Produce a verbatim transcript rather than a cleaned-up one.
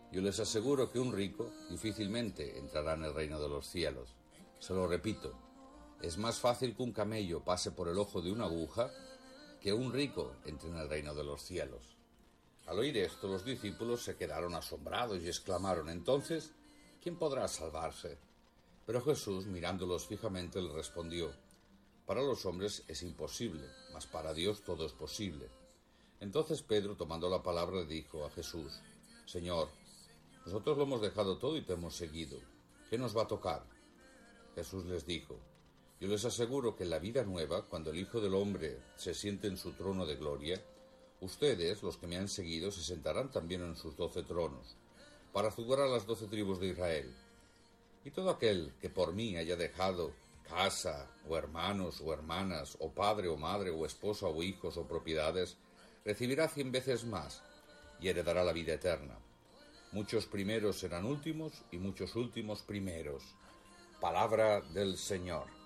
Yo les aseguro que un rico difícilmente entrará en el reino de los cielos. Se lo repito, es más fácil que un camello pase por el ojo de una aguja que un rico entre en el reino de los cielos. Al oír esto, los discípulos se quedaron asombrados y exclamaron: entonces, ¿quién podrá salvarse? Pero Jesús, mirándolos fijamente, les respondió: para los hombres es imposible, mas para Dios todo es posible. Entonces Pedro, tomando la palabra, le dijo a Jesús: Señor, nosotros lo hemos dejado todo y te hemos seguido. ¿Qué nos va a tocar? Jesús les dijo: yo les aseguro que en la vida nueva, cuando el Hijo del Hombre se siente en su trono de gloria, ustedes, los que me han seguido, se sentarán también en sus doce tronos, para juzgar a las doce tribus de Israel. Y todo aquel que por mí haya dejado casa, o hermanos, o hermanas, o padre, o madre, o esposa, o hijos, o propiedades, recibirá cien veces más, y heredará la vida eterna. Muchos primeros serán últimos, y muchos últimos primeros. Palabra del Señor.